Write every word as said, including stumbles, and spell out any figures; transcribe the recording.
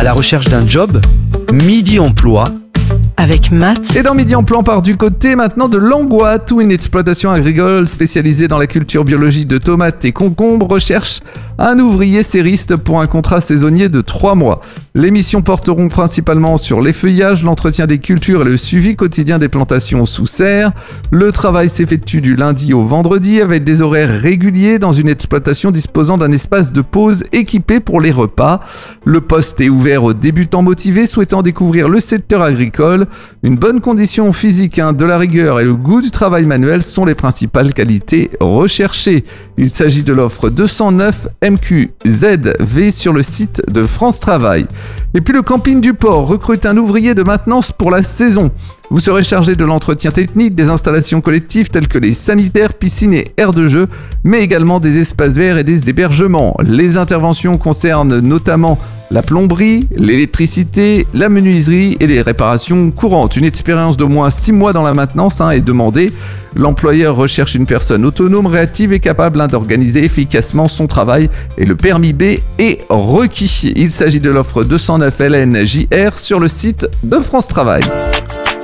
la recherche d'un job, Midi Emploi, avec Matt. Et dans Midi Emploi, on part du côté maintenant de Langoat, où une exploitation agricole spécialisée dans la culture biologique de tomates et concombres recherche un ouvrier serriste pour un contrat saisonnier de trois mois. Les missions porteront principalement sur l'effeuillage, l'entretien des cultures et le suivi quotidien des plantations sous serre. Le travail s'effectue du lundi au vendredi avec des horaires réguliers dans une exploitation disposant d'un espace de pause équipé pour les repas. Le poste est ouvert aux débutants motivés souhaitant découvrir le secteur agricole. Une bonne condition physique, hein, de la rigueur et le goût du travail manuel sont les principales qualités recherchées. Il s'agit de l'offre deux cent neuf M Q Z V sur le site de France Travail. Et puis le camping du port recrute un ouvrier de maintenance pour la saison. Vous serez chargé de l'entretien technique des installations collectives telles que les sanitaires, piscines et aires de jeu, mais également des espaces verts et des hébergements. Les interventions concernent notamment la plomberie, l'électricité, la menuiserie et les réparations courantes. Une expérience d'au moins six mois dans la maintenance hein, est demandée. L'employeur recherche une personne autonome, réactive et capable hein, d'organiser efficacement son travail et le permis B est requis. Il s'agit de l'offre deux cent neuf L N J R sur le site de France Travail.